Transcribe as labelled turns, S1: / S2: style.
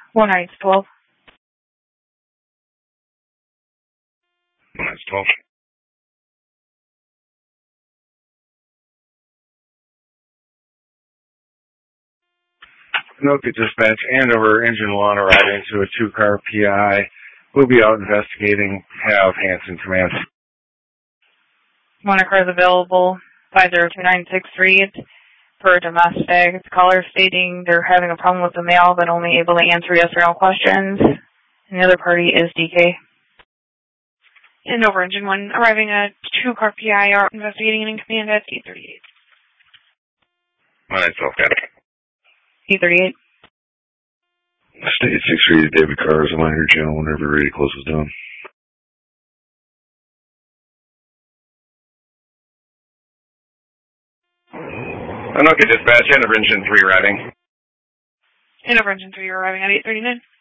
S1: 1-12.
S2: 1-12. Anoka Dispatch, Andover Engine 1 arriving to a 2-car PI. We'll be out investigating. Have Hanson command.
S1: 1 car is available. 502963 for domestic. Caller stating they're having a problem with the mail, but only able to answer yes or no questions. And the other party is DK.
S3: Andover Engine 1 arriving at 2-car PI are investigating and in command at 838.
S2: 1-12, got it.
S1: 838.
S2: State 6 David Carr is a minor channel whenever ready closes down. Anoka Dispatch, Andover Engine 3 arriving.
S3: Andover Engine 3 arriving at 839.